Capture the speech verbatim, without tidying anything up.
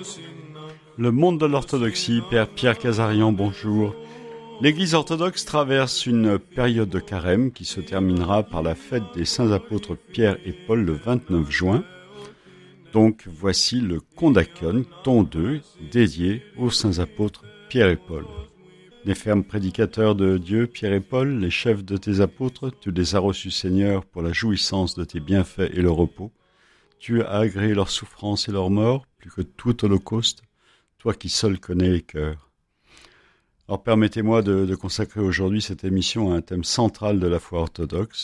Le monde de l'orthodoxie, Père Pierre Casarian, bonjour. L'Église orthodoxe traverse une période de carême qui se terminera par la fête des saints apôtres Pierre et Paul le vingt-neuf juin. Donc voici le Kondakion, ton deux, dédié aux saints apôtres Pierre et Paul. Les fermes prédicateurs de Dieu, Pierre et Paul, les chefs de tes apôtres, tu les as reçus, Seigneur, pour la jouissance de tes bienfaits et le repos. Tu as agréé leur souffrance et leur mort, plus que tout holocauste, toi qui seul connais les cœurs. Alors permettez-moi de, de consacrer aujourd'hui cette émission à un thème central de la foi orthodoxe,